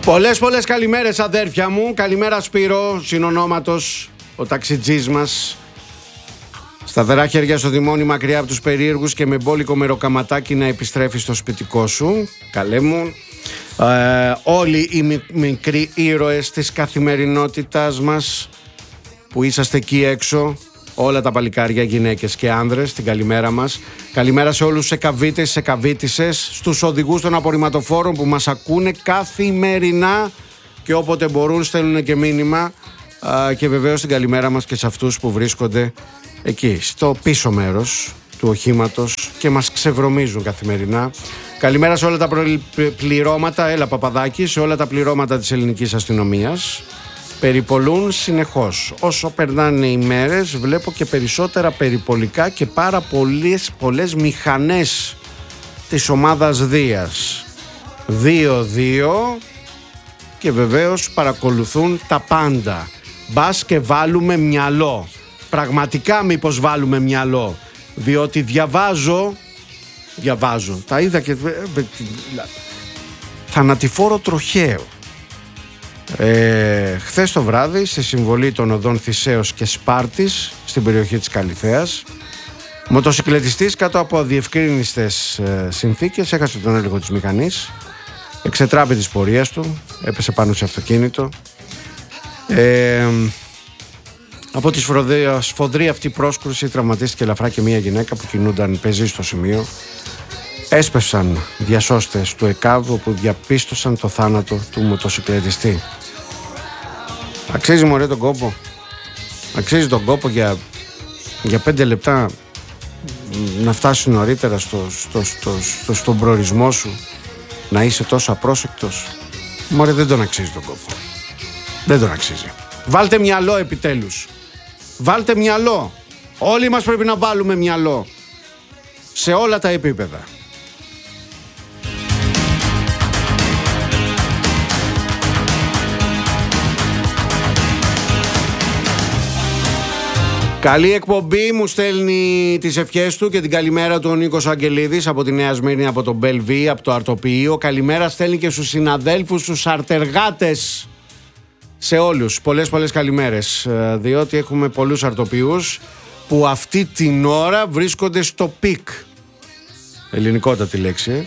Πολλές καλημέρες αδέρφια μου. Καλημέρα Σπύρο, συνονόματος, ο ταξιτζής μας. Σταθερά χέρια στο τιμόνι, μακριά από τους περίεργους και με μπόλικο μεροκαματάκι να επιστρέφει στο σπιτικό σου. Καλέ μου. Όλοι οι μικροί ήρωες της καθημερινότητάς μας που είσαστε εκεί έξω, όλα τα παλικάρια, γυναίκες και άνδρες, την καλημέρα μας. Καλημέρα σε όλους τους εκαβίτες, τις εκαβίτισσες, στους οδηγούς των απορριμματοφόρων που μας ακούνε καθημερινά και όποτε μπορούν στέλνουν και μήνυμα, και βεβαίως την καλημέρα μας και σε αυτούς που βρίσκονται εκεί στο πίσω μέρος του οχήματος και μας ξεβρωμίζουν καθημερινά. Καλημέρα σε όλα τα πληρώματα, έλα Παπαδάκη, σε όλα τα πληρώματα της ελληνικής αστυνομίας. Περιπολούν συνεχώς. Όσο περνάνε οι μέρες βλέπω και περισσότερα περιπολικά και πάρα πολλές μηχανές της ομάδας Δίας 2-2 και βεβαίως παρακολουθούν τα πάντα. Μπας και βάλουμε μυαλό. Πραγματικά μήπως βάλουμε μυαλό, διότι διαβάζω, τα είδα και θανατηφόρο τροχαίο. Χθες το βράδυ σε συμβολή των οδών Θησέως και Σπάρτης στην περιοχή της Καλιθέας, μοτοσυκλετιστής κάτω από αδιευκρίνιστες συνθήκες έχασε τον έλεγχο της μηχανής, εξετράπη της πορείας του, έπεσε πάνω σε αυτοκίνητο. Από τη σφοδρή αυτή πρόσκρουση τραυματίστηκε ελαφρά και μια γυναίκα που κινούνταν πεζοί στο σημείο. Έσπευσαν διασώστες του ΕΚΑΒ όπου διαπίστωσαν το θάνατο του μοτοσυκλετιστή. Αξίζει μωρέ τον κόπο. Αξίζει τον κόπο για 5 λεπτά να φτάσει νωρίτερα στον προορισμό σου, να είσαι τόσο απρόσεκτος. Μωρέ δεν τον αξίζει τον κόπο. Δεν τον αξίζει. Βάλτε μυαλό επιτέλους. Βάλτε μυαλό. Όλοι μας πρέπει να βάλουμε μυαλό σε όλα τα επίπεδα. Καλή εκπομπή, μου στέλνει τις ευχές του και την καλημέρα του ο Νίκος Αγγελίδης από τη Νέα Σμύρνη, από τον Μπελβί, από το Αρτοποιείο. Καλημέρα στέλνει και στους συναδέλφους, στους αρτεργάτες, σε όλους. Πολλές καλημέρες, διότι έχουμε πολλούς αρτοποιούς που αυτή την ώρα βρίσκονται στο πικ. Ελληνικότατη λέξη.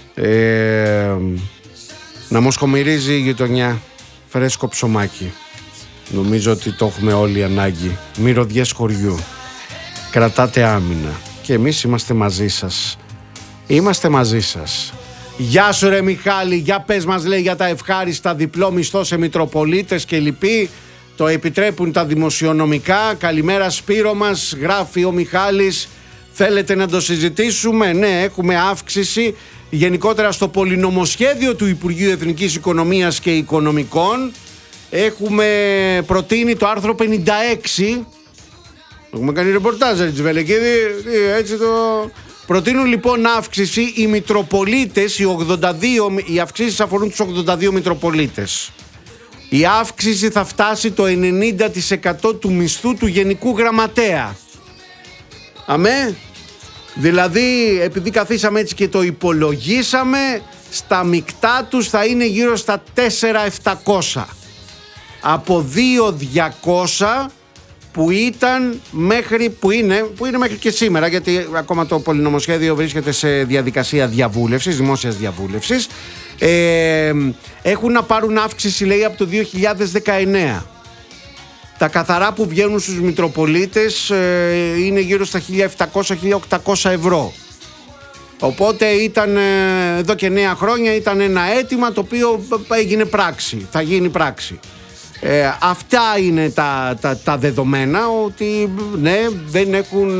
Να μοσχομυρίζει η γειτονιά φρέσκο ψωμάκι. Νομίζω ότι το έχουμε όλοι ανάγκη. Μυρωδιές χωριού. Κρατάτε άμυνα. Και εμείς είμαστε μαζί σας. Είμαστε μαζί σας. Γεια σου ρε Μιχάλη, για πες μας λέει για τα ευχάριστα διπλό μισθό σε Μητροπολίτες και λοιποί. Το επιτρέπουν τα δημοσιονομικά. Καλημέρα Σπύρο μας, γράφει ο Μιχάλης. Θέλετε να το συζητήσουμε? Ναι, έχουμε αύξηση γενικότερα στο πολυνομοσχέδιο του Υπουργείου Εθνικής Οικονομίας και Οικονομικών. Έχουμε προτείνει το άρθρο 56. Έχουμε κάνει ρεπορτάζ Βελεκίδη, έτσι το... Προτείνουν λοιπόν αύξηση οι Μητροπολίτες, οι αυξήσεις αφορούν τους 82 Μητροπολίτες. Η αύξηση θα φτάσει το 90% του μισθού του Γενικού Γραμματέα. Αμέ. Δηλαδή, επειδή καθίσαμε έτσι και το υπολογίσαμε, στα μεικτά τους θα είναι γύρω στα 4.700. Από 2.200 που ήταν που είναι μέχρι και σήμερα, γιατί ακόμα το πολυνομοσχέδιο βρίσκεται σε διαδικασία διαβούλευσης, δημόσιας διαβούλευσης. Έχουν να πάρουν αύξηση, λέει, από το 2019. Τα καθαρά που βγαίνουν στους Μητροπολίτες είναι γύρω στα 1.700-1.800 ευρώ. Οπότε ήταν εδώ και 9 χρόνια ήταν ένα αίτημα το οποίο έγινε πράξη, θα γίνει πράξη. Αυτά είναι τα δεδομένα, ότι ναι, δεν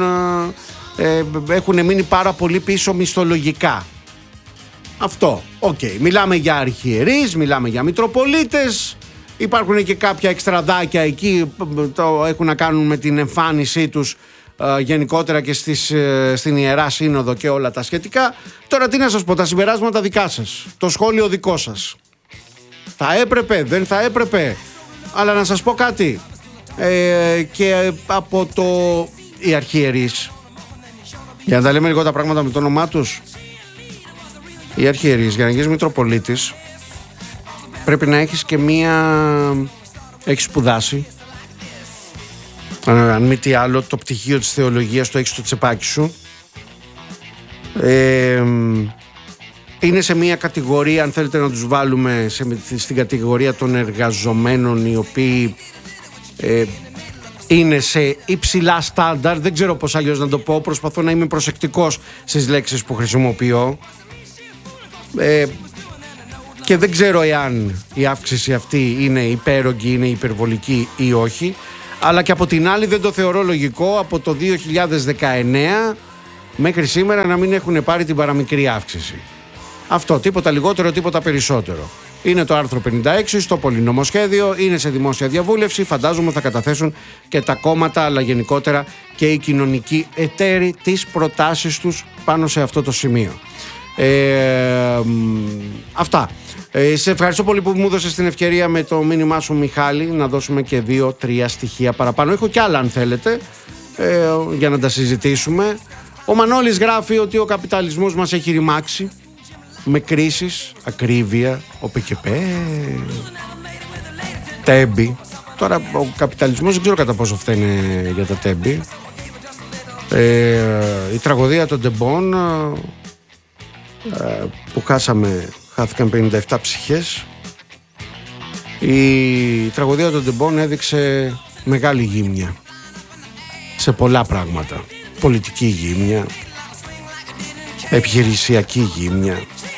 έχουν μείνει πάρα πολύ πίσω μισθολογικά. Αυτό, Μιλάμε για αρχιερείς, μιλάμε για Μητροπολίτες. Υπάρχουν και κάποια εξτραδάκια εκεί, το έχουν να κάνουν με την εμφάνισή τους γενικότερα και στην Ιερά Σύνοδο και όλα τα σχετικά. Τώρα τι να σας πω, τα συμπεράσματα δικά σας, το σχόλιο δικό σας. Θα έπρεπε, δεν θα έπρεπε? Αλλά να σας πω κάτι, και από οι αρχιερείς, για να τα λέμε λίγο τα πράγματα με το όνομά τους, οι αρχιερείς για να γίνεις Μητροπολίτης πρέπει να έχεις και έχεις σπουδάσει. Αν μη τι άλλο, το πτυχίο της θεολογίας το έχεις στο τσεπάκι σου. Είναι σε μια κατηγορία, αν θέλετε να τους βάλουμε στην κατηγορία των εργαζομένων, οι οποίοι είναι σε υψηλά στάνταρ. Δεν ξέρω πώς αλλιώς να το πω. Προσπαθώ να είμαι προσεκτικός στις λέξεις που χρησιμοποιώ. Και δεν ξέρω εάν η αύξηση αυτή είναι υπέρογγη, είναι υπερβολική ή όχι. Αλλά και από την άλλη δεν το θεωρώ λογικό από το 2019 μέχρι σήμερα να μην έχουν πάρει την παραμικρή αύξηση. Αυτό, τίποτα λιγότερο, τίποτα περισσότερο. Είναι το άρθρο 56 στο πολυνομοσχέδιο, είναι σε δημόσια διαβούλευση, φαντάζομαι θα καταθέσουν και τα κόμματα, αλλά γενικότερα και οι κοινωνικοί εταίροι τις προτάσεις τους πάνω σε αυτό το σημείο. Αυτά. Σε ευχαριστώ πολύ που μου έδωσες την ευκαιρία με το μήνυμά σου, Μιχάλη, να δώσουμε και 2-3 στοιχεία παραπάνω. Έχω κι άλλα αν θέλετε για να τα συζητήσουμε. Ο Μανώλης γράφει ότι ο καπιταλισμός μας έχει ρημάξει με κρίσεις, ακρίβεια, ο ΠΚΠ, τέμπη. Τώρα ο καπιταλισμός δεν ξέρω κατά πόσο φταίνε για τα τέμπη. Η τραγωδία των τεμπών που χάθηκαν 57 ψυχές. Η τραγωδία των τεμπών έδειξε μεγάλη γύμνια σε πολλά πράγματα. Πολιτική γύμνια, επιχειρησιακή γύμνια,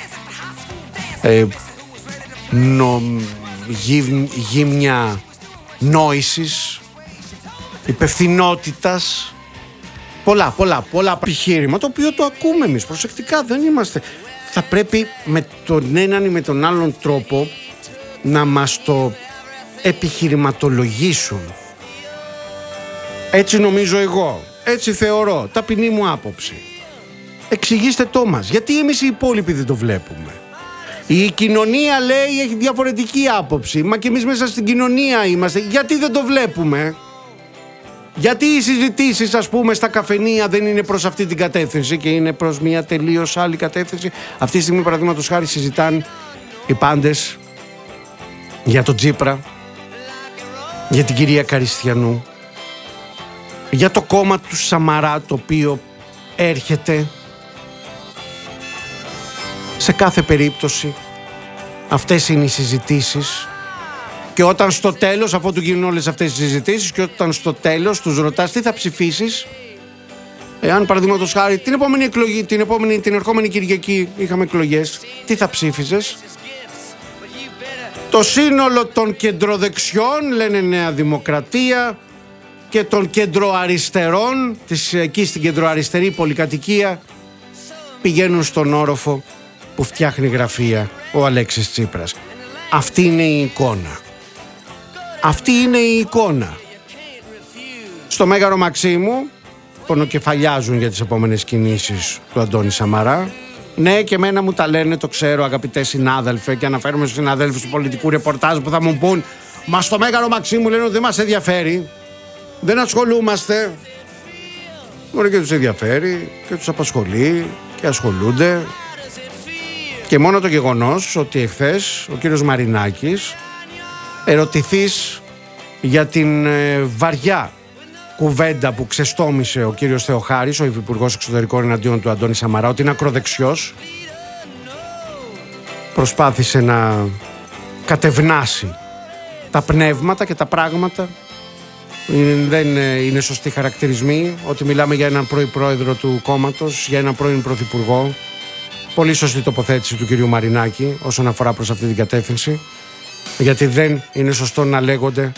γύμνια νόησης, υπευθυνότητας, πολλά επιχείρημα, το οποίο το ακούμε εμείς προσεκτικά, δεν είμαστε. Θα πρέπει με τον έναν ή με τον άλλον τρόπο να μας το επιχειρηματολογήσουν. Έτσι νομίζω εγώ, έτσι θεωρώ, ταπεινή μου άποψη. Εξηγήστε το μας, γιατί εμείς οι υπόλοιποι δεν το βλέπουμε. Η κοινωνία λέει έχει διαφορετική άποψη, μα και εμείς μέσα στην κοινωνία είμαστε, γιατί δεν το βλέπουμε? Γιατί οι συζητήσεις, ας πούμε, στα καφενεία δεν είναι προς αυτή την κατεύθυνση και είναι προς μια τελείως άλλη κατεύθυνση? Αυτή τη στιγμή, παραδείγματος χάρη, συζητάνε οι πάντες για τον Τσίπρα, για την κυρία Καριστιανού, για το κόμμα του Σαμαρά, το οποίο έρχεται. Σε κάθε περίπτωση αυτές είναι οι συζητήσεις. Και όταν στο τέλος, αφού του γίνουν όλες αυτές τις συζητήσεις, και όταν στο τέλος τους ρωτάς τι θα ψηφίσεις, εάν παραδείγματος χάρη την επόμενη εκλογή, την ερχόμενη Κυριακή είχαμε εκλογές, τι θα ψήφιζες? Το σύνολο των κεντροδεξιών λένε Νέα Δημοκρατία, και των κεντροαριστερών, εκεί στην κεντροαριστερή πολυκατοικία, πηγαίνουν στον όροφο που φτιάχνει γραφεία ο Αλέξης Τσίπρας. Αυτή είναι η εικόνα. Αυτή είναι η εικόνα. Στο Μέγαρο Μαξίμου πονοκεφαλιάζουν για τις επόμενες κινήσεις του Αντώνη Σαμαρά. Ναι, και εμένα μου τα λένε, το ξέρω, αγαπητέ συνάδελφε, και αναφέρομαι στους συναδέλφους του πολιτικού ρεπορτάζ που θα μου πούν, μα στο Μέγαρο Μαξίμου λένε ότι δεν μας ενδιαφέρει, δεν ασχολούμαστε. Μπορεί και τους ενδιαφέρει και τους απασχολεί και ασχολούνται. Και μόνο το γεγονός ότι εχθές ο κύριος Μαρινάκης ερωτηθείς για την βαριά κουβέντα που ξεστόμησε ο κύριος Θεοχάρης, ο Υφυπουργός Εξωτερικών εναντίον του Αντώνη Σαμαρά, ότι είναι ακροδεξιός, προσπάθησε να κατευνάσει τα πνεύματα και τα πράγματα. Δεν είναι σωστοί χαρακτηρισμοί ότι μιλάμε για έναν πρώην πρόεδρο του κόμματος, για έναν πρώην πρωθυπουργό. Πολύ σωστή τοποθέτηση του κυρίου Μαρινάκη όσον αφορά προς αυτή την κατεύθυνση, γιατί δεν είναι σωστό να λέγονται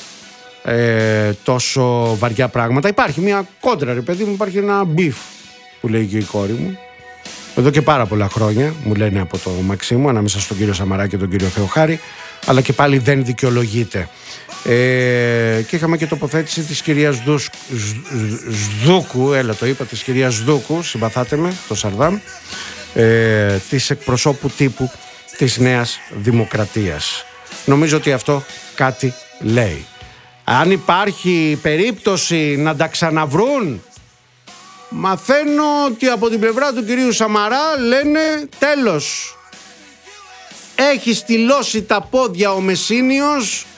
τόσο βαριά πράγματα. Υπάρχει μια κόντρα, ρε παιδί μου, υπάρχει ένα μπιφ που λέει και η κόρη μου εδώ και πάρα πολλά χρόνια, μου λένε από το Μαξίμου, ανάμεσα στον κύριο Σαμαρά και τον κύριο Θεοχάρη, αλλά και πάλι δεν δικαιολογείται. Και είχαμε και τοποθέτηση της κυρίας Σδούκου, έλα το είπα, της κυρίας Σδούκου, συμπαθάτε με, το Σαρδάμ, της εκπροσώπου τύπου της Νέας Δημοκρατίας. Νομίζω ότι αυτό κάτι λέει. Αν υπάρχει περίπτωση να τα ξαναβρούν, μαθαίνω ότι από την πλευρά του κυρίου Σαμαρά λένε τέλος. Έχει στυλώσει τα πόδια ο Μεσίνιος